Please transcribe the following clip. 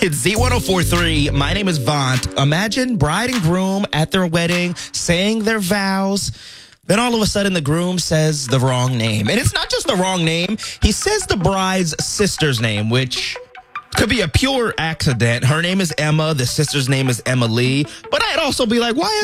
It's Z1043. My name is Vaunt. Imagine bride and groom at their wedding saying their vows. Then all of a sudden the groom says the wrong name. And it's not just the wrong name. He says the bride's sister's name, which could be a pure accident. Her name is Emma. The sister's name is Emily. But I'd also be like, why